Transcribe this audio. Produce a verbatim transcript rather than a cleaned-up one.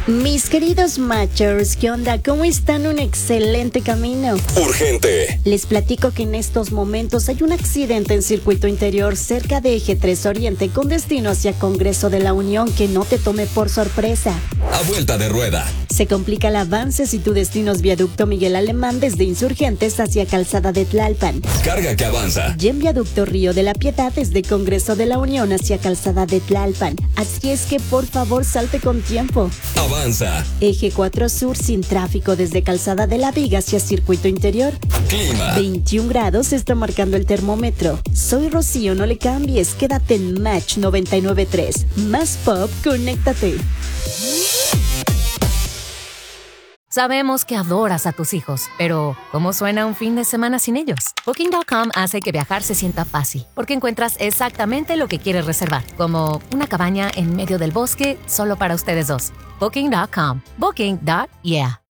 Mis queridos matchers, ¿qué onda? ¿Cómo están? Un excelente camino. Urgente. Les platico que en estos momentos hay un accidente en circuito interior cerca de Eje tres Oriente con destino hacia Congreso de la Unión, que no te tome por sorpresa. A vuelta de rueda. Se complica el avance si tu destino es Viaducto Miguel Alemán desde Insurgentes hacia Calzada de Tlalpan. Carga que avanza. Y en Viaducto Río de la Piedad desde Congreso de la Unión hacia Calzada de Tlalpan. Así es que por favor salte con tiempo. Avanza. Eje cuatro Sur sin tráfico desde Calzada de la Viga hacia Circuito Interior. Clima. veintiún grados está marcando el termómetro. Soy Rocío, no le cambies, quédate en Match noventa y nueve punto tres. Más pop, conéctate. Sabemos que adoras a tus hijos, pero ¿cómo suena un fin de semana sin ellos? Booking punto com hace que viajar se sienta fácil, porque encuentras exactamente lo que quieres reservar, como una cabaña en medio del bosque solo para ustedes dos. Booking punto com. Booking. Yeah.